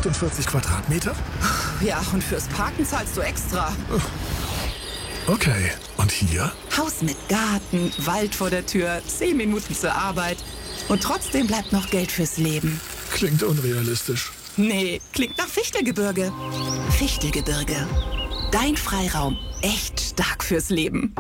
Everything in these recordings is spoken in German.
48 Quadratmeter? Ja, und fürs Parken zahlst du extra. Okay, und hier? Haus mit Garten, Wald vor der Tür, 10 Minuten zur Arbeit. Und trotzdem bleibt noch Geld fürs Leben. Klingt unrealistisch. Nee, klingt nach Fichtelgebirge. Fichtelgebirge. Dein Freiraum. Echt stark fürs Leben.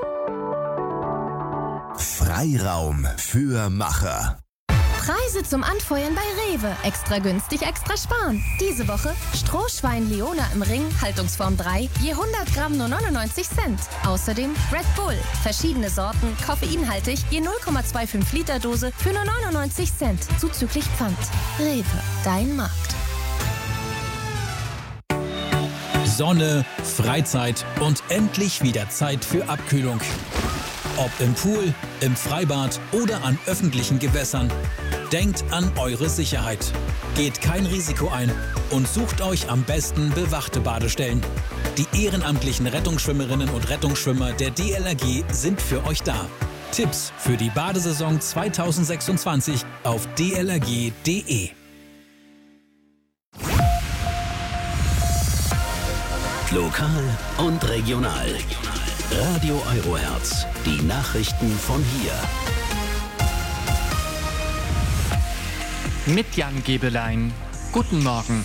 Freiraum für Macher. Preise zum Anfeuern bei Rewe. Extra günstig, extra sparen. Diese Woche Strohschwein Leona im Ring, Haltungsform 3, je 100 Gramm nur 99 Cent. Außerdem Red Bull, verschiedene Sorten, koffeinhaltig, je 0,25 Liter Dose für nur 99 Cent, zuzüglich Pfand. Rewe, dein Markt. Sonne, Freizeit und endlich wieder Zeit für Abkühlung. Ob im Pool, im Freibad oder an öffentlichen Gewässern. Denkt an eure Sicherheit. Geht kein Risiko ein und sucht euch am besten bewachte Badestellen. Die ehrenamtlichen Rettungsschwimmerinnen und Rettungsschwimmer der DLRG sind für euch da. Tipps für die Badesaison 2026 auf dlrg.de. Lokal und regional. Radio Eurohertz, die Nachrichten von hier. Mit Jan Gebelein. Guten Morgen.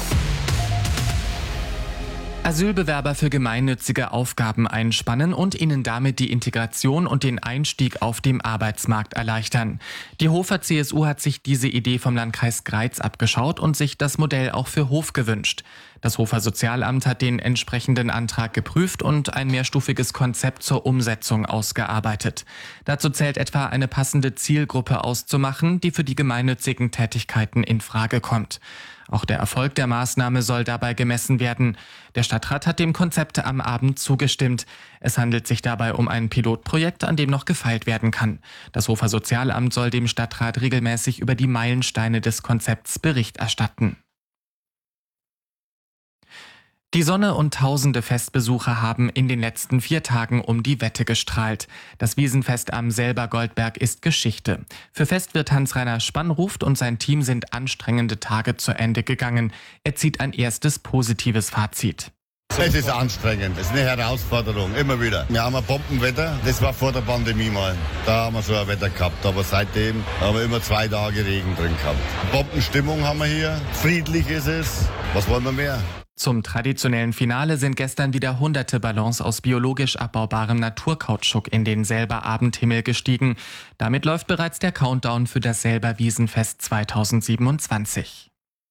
Asylbewerber für gemeinnützige Aufgaben einspannen und ihnen damit die Integration und den Einstieg auf dem Arbeitsmarkt erleichtern. Die Hofer CSU hat sich diese Idee vom Landkreis Greiz abgeschaut und sich das Modell auch für Hof gewünscht. Das Hofer Sozialamt hat den entsprechenden Antrag geprüft und ein mehrstufiges Konzept zur Umsetzung ausgearbeitet. Dazu zählt etwa eine passende Zielgruppe auszumachen, die für die gemeinnützigen Tätigkeiten in Frage kommt. Auch der Erfolg der Maßnahme soll dabei gemessen werden. Der Stadtrat hat dem Konzept am Abend zugestimmt. Es handelt sich dabei um ein Pilotprojekt, an dem noch gefeilt werden kann. Das Hofer Sozialamt soll dem Stadtrat regelmäßig über die Meilensteine des Konzepts Bericht erstatten. Die Sonne und tausende Festbesucher haben in den letzten 4 Tagen um die Wette gestrahlt. Das Wiesenfest am Selber-Goldberg ist Geschichte. Für Festwirt Hans-Rainer Spannruft und sein Team sind anstrengende Tage zu Ende gegangen. Er zieht ein erstes positives Fazit. Es ist anstrengend, es ist eine Herausforderung, immer wieder. Wir haben ein Bombenwetter, das war vor der Pandemie mal. Da haben wir so ein Wetter gehabt, aber seitdem haben wir immer 2 Tage Regen drin gehabt. Bombenstimmung haben wir hier, friedlich ist es, was wollen wir mehr? Zum traditionellen Finale sind gestern wieder hunderte Ballons aus biologisch abbaubarem Naturkautschuk in den Selber Abendhimmel gestiegen. Damit läuft bereits der Countdown für das Selber Wiesenfest 2027.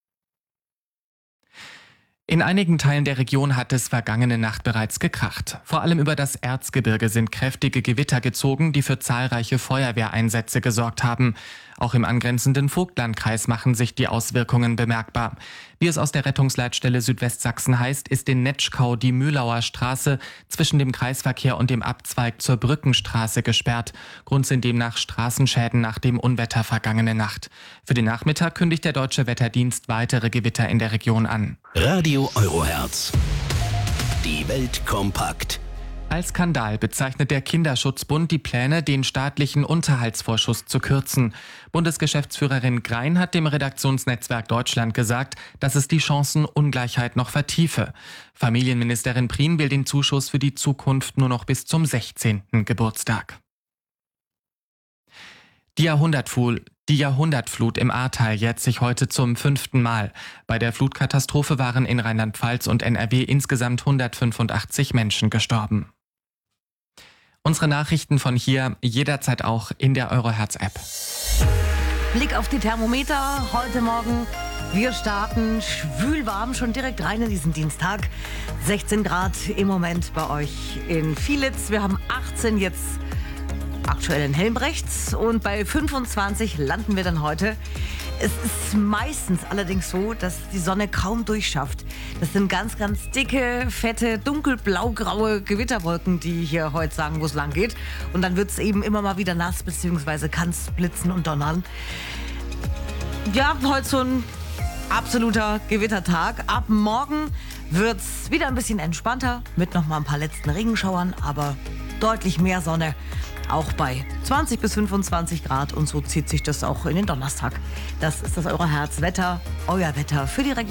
In einigen Teilen der Region hat es vergangene Nacht bereits gekracht. Vor allem über das Erzgebirge sind kräftige Gewitter gezogen, die für zahlreiche Feuerwehreinsätze gesorgt haben. Auch im angrenzenden Vogtlandkreis machen sich die Auswirkungen bemerkbar. Wie es aus der Rettungsleitstelle Südwestsachsen heißt, ist in Netschkau die Mühlauer Straße zwischen dem Kreisverkehr und dem Abzweig zur Brückenstraße gesperrt. Grund sind demnach Straßenschäden nach dem Unwetter vergangene Nacht. Für den Nachmittag kündigt der Deutsche Wetterdienst weitere Gewitter in der Region an. Radio Eurohertz. Die Welt kompakt. Als Skandal bezeichnet der Kinderschutzbund die Pläne, den staatlichen Unterhaltsvorschuss zu kürzen. Bundesgeschäftsführerin Grein hat dem Redaktionsnetzwerk Deutschland gesagt, dass es die Chancenungleichheit noch vertiefe. Familienministerin Prien will den Zuschuss für die Zukunft nur noch bis zum 16. Geburtstag. Die Jahrhundertflut im Ahrtal jährt sich heute zum 5. Mal. Bei der Flutkatastrophe waren in Rheinland-Pfalz und NRW insgesamt 185 Menschen gestorben. Unsere Nachrichten von hier jederzeit auch in der Eurohertz-App. Blick auf die Thermometer heute Morgen. Wir starten schwülwarm schon direkt rein in diesen Dienstag. 16 Grad im Moment bei euch in Vielitz. Wir haben 18 jetzt aktuell in Helmbrechts und bei 25 landen wir dann heute. Es ist meistens allerdings so, dass die Sonne kaum durchschafft. Das sind ganz, ganz dicke, fette, dunkelblau-graue Gewitterwolken, die hier heute sagen, wo es lang geht. Und dann wird es eben immer mal wieder nass, beziehungsweise kann es blitzen und donnern. Ja, heute so ein absoluter Gewittertag. Ab morgen wird es wieder ein bisschen entspannter mit noch mal ein paar letzten Regenschauern, aber deutlich mehr Sonne. Auch bei 20 bis 25 Grad und so zieht sich das auch in den Donnerstag. Das ist das Eurohertz-Wetter, euer Wetter für die Region.